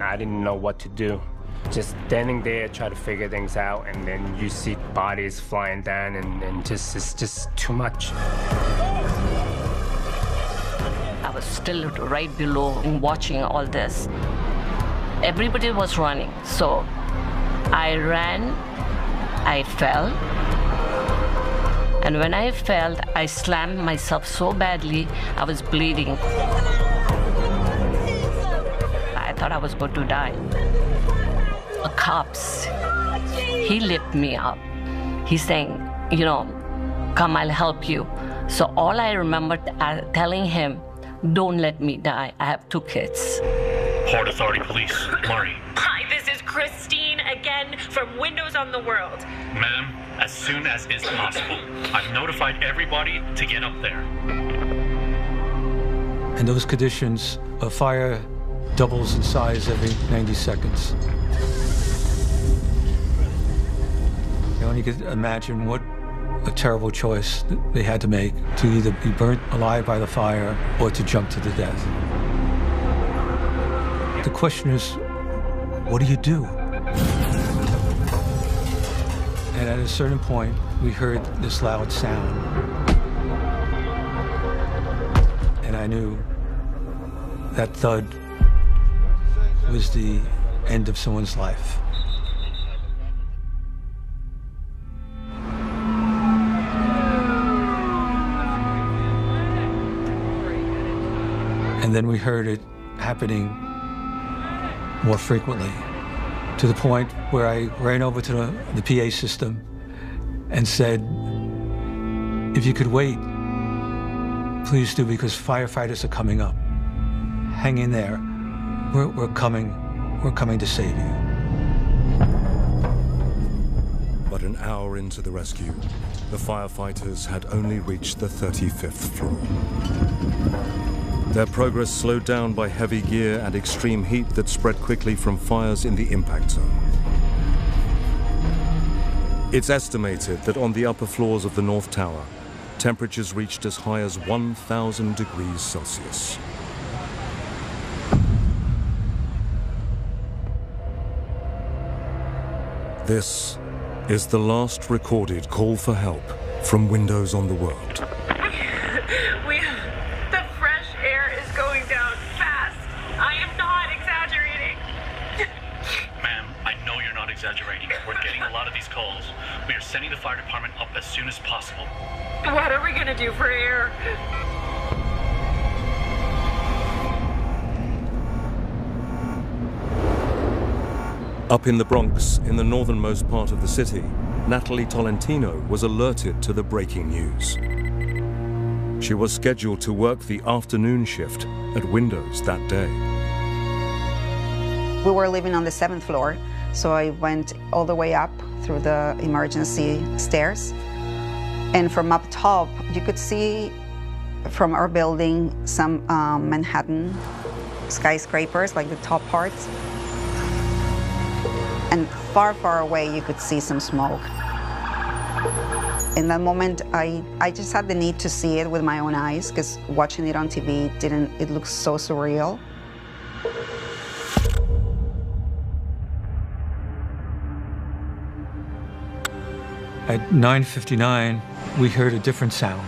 I didn't know what to do. Just standing there, try to figure things out, and then you see bodies flying down, and just it's just too much. I was still right below watching all this. Everybody was running, so I ran, I fell, and when I fell, I slammed myself so badly, I was bleeding. I thought I was going to die. The cops, he lifted me up. He's saying, come, I'll help you. So all I remember telling him, don't let me die. I have 2 kids. Port Authority Police, Murray. Hi, this is Christine again from Windows on the World. Ma'am, as soon as is possible. I've notified everybody to get up there. In those conditions, a fire doubles in size every 90 seconds. You only could imagine what a terrible choice they had to make, to either be burnt alive by the fire or to jump to the death. The question is, what do you do? And at a certain point, we heard this loud sound. And I knew that thud was the end of someone's life. And then we heard it happening more frequently, to the point where I ran over to the PA system and said, if you could wait, please do, because firefighters are coming up. Hang in there. We're coming to save you. But an hour into the rescue, the firefighters had only reached the 35th floor. Their progress slowed down by heavy gear and extreme heat that spread quickly from fires in the impact zone. It's estimated that on the upper floors of the North Tower, temperatures reached as high as 1,000 degrees Celsius. This is the last recorded call for help from Windows on the World. The fresh air is going down fast. I am not exaggerating. Ma'am, I know you're not exaggerating. We're getting a lot of these calls. We are sending the fire department up as soon as possible. What are we going to do for air? Up in the Bronx, in the northernmost part of the city, Natalie Tolentino was alerted to the breaking news. She was scheduled to work the afternoon shift at Windows that day. We were living on the 7th floor, so I went all the way up through the emergency stairs. And from up top, you could see from our building some Manhattan skyscrapers, like the top parts. And far, far away, you could see some smoke. In that moment, I just had the need to see it with my own eyes, because watching it on TV, it looked so surreal. At 9:59, we heard a different sound.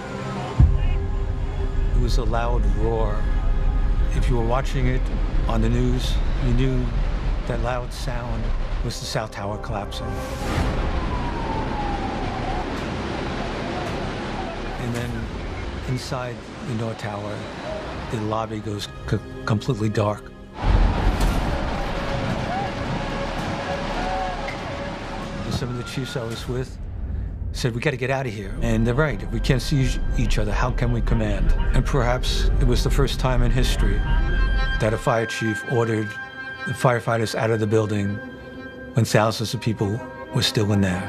It was a loud roar. If you were watching it on the news, you knew that loud sound was the South Tower collapsing. And then inside the North Tower, the lobby goes completely dark. And some of the chiefs I was with said, we got to get out of here. And they're right, if we can't see each other, how can we command? And perhaps it was the first time in history that a fire chief ordered the firefighters out of the building when thousands of people were still in there.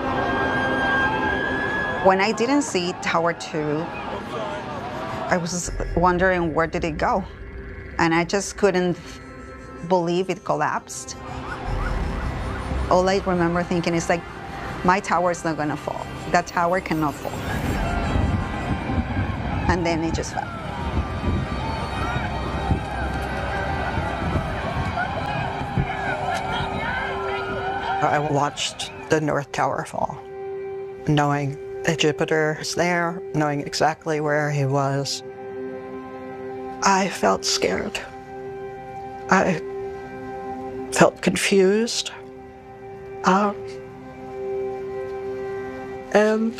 When I didn't see Tower 2, I was wondering, where did it go? And I just couldn't believe it collapsed. All I remember thinking is like, my tower is not gonna fall. That tower cannot fall. And then it just fell. I watched the North Tower fall, knowing that Jupiter was there, knowing exactly where he was. I felt scared. I felt confused. And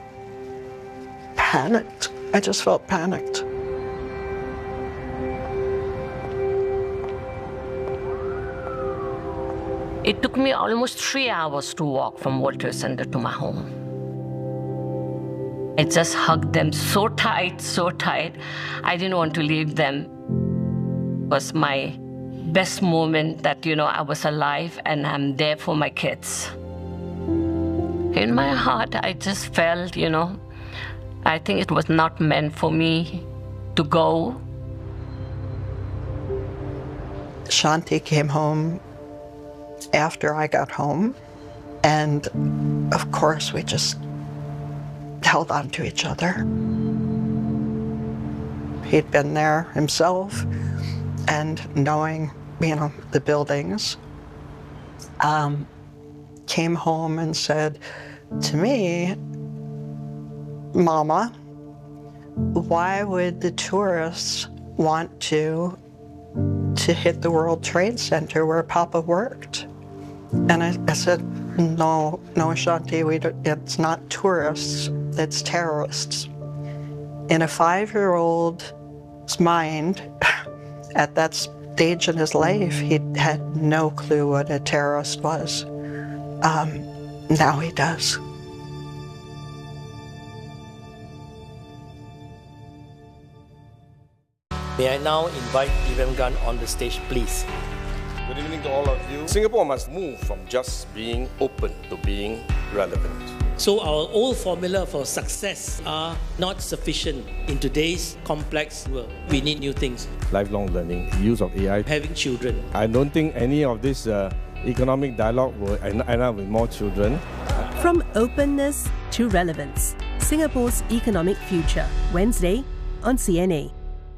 panicked. I just felt panicked. It took me almost 3 hours to walk from World Trade Center to my home. I just hugged them so tight, so tight. I didn't want to leave them. It was my best moment that, I was alive and I'm there for my kids. In my heart, I just felt, I think it was not meant for me to go. Shanti came home after I got home, and of course we just held on to each other. He'd been there himself, and knowing, the buildings, came home and said to me, "Mama, why would the tourists want to hit the World Trade Center where Papa worked?" And I said, no, Shanti, it's not tourists, it's terrorists. In a 5-year-old's mind, at that stage in his life, he had no clue what a terrorist was. Now he does. May I now invite Iram Gunn on the stage, please. Good evening to all of you. Singapore must move from just being open to being relevant. So our old formula for success are not sufficient in today's complex world. We need new things. Lifelong learning, use of AI. Having children. I don't think any of this economic dialogue will end up with more children. From openness to relevance, Singapore's economic future. Wednesday on CNA.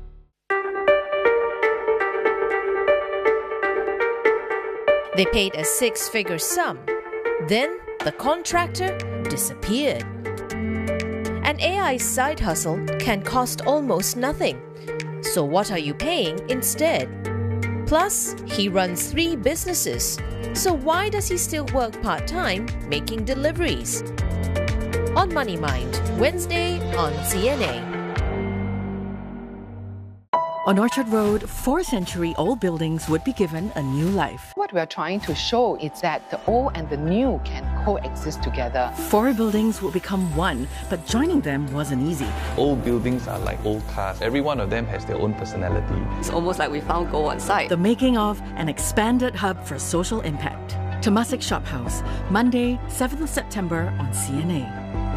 They paid a 6-figure sum. Then the contractor disappeared. An AI side hustle can cost almost nothing. So what are you paying instead? Plus, he runs 3 businesses. So why does he still work part-time making deliveries? On Money Mind, Wednesday on CNA. On Orchard Road, 4-century-old buildings would be given a new life. What we're trying to show is that the old and the new can coexist together. 4 buildings will become one, but joining them wasn't easy. Old buildings are like old cars. Every one of them has their own personality. It's almost like we found gold on site. The making of an expanded hub for social impact. Temasek Shop House, Monday, 7th of September on CNA.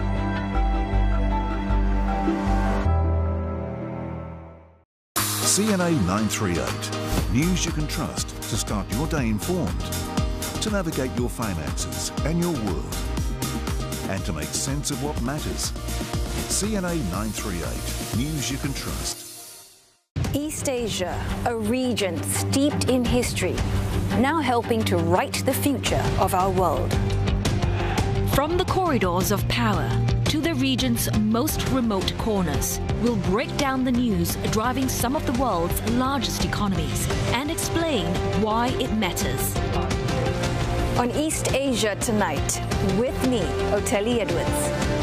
CNA 938. News you can trust to start your day informed, to navigate your finances and your world, and to make sense of what matters. CNA 938. News you can trust. East Asia, a region steeped in history, now helping to write the future of our world. From the corridors of power to the region's most remote corners, we'll break down the news driving some of the world's largest economies and explain why it matters. On East Asia Tonight, with me, Oteli Edwards.